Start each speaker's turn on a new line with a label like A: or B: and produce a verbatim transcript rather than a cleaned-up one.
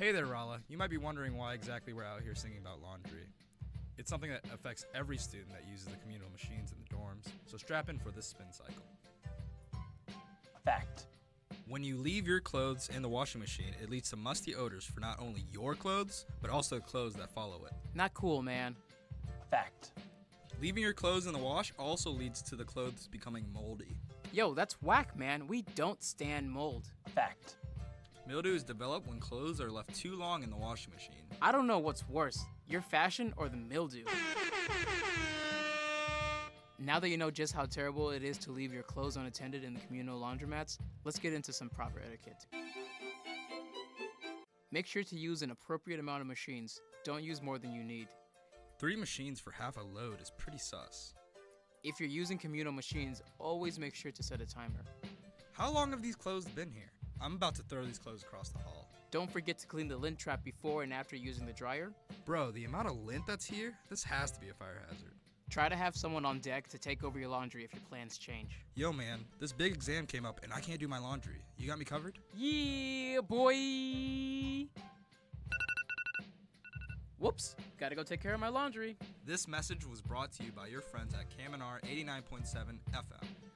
A: Hey there, Rala. You might be wondering why exactly we're out here singing about laundry. It's something that affects every student that uses the communal machines in the dorms, so strap in for this spin cycle.
B: Fact.
A: When you leave your clothes in the washing machine, it leads to musty odors for not only your clothes, but also clothes that follow it.
C: Not cool, man.
B: Fact.
A: Leaving your clothes in the wash also leads to the clothes becoming moldy.
C: Yo, that's whack, man. We don't stand mold.
B: Fact.
A: Mildew is developed when clothes are left too long in the washing machine.
C: I don't know what's worse, your fashion or the mildew. Now that you know just how terrible it is to leave your clothes unattended in the communal laundromats, let's get into some proper etiquette. Make sure to use an appropriate amount of machines. Don't use more than you need.
A: Three machines for half a load is pretty sus.
C: If you're using communal machines, always make sure to set a timer.
A: How long have these clothes been here? I'm about to throw these clothes across the hall.
C: Don't forget to clean the lint trap before and after using the dryer.
A: Bro, the amount of lint that's here, this has to be a fire hazard.
C: Try to have someone on deck to take over your laundry if your plans change.
A: Yo man, this big exam came up and I can't do my laundry. You got me covered?
C: Yeah, boy! Whoops, gotta go take care of my laundry.
A: This message was brought to you by your friends at Kaminar eighty-nine point seven F M.